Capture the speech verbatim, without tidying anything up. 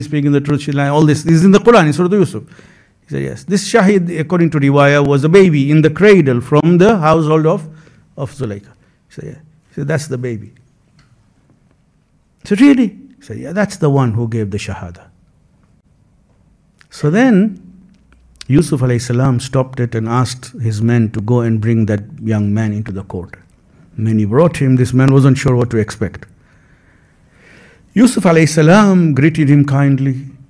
speaking the truth, she's lying, all this. This is in the Quran, in Surah Yusuf. He said, yes. This Shahid, according to Riwayah, was a baby in the cradle from the household of, of Zulaykha. He said, yeah. He said, that's the baby. He said, really? He said, yeah, that's the one who gave the Shahada. So then, Yusuf alayhi salam stopped it and asked his men to go and bring that young man into the court. When he brought him, this man wasn't sure what to expect. Yusuf alayhi salam greeted him kindly.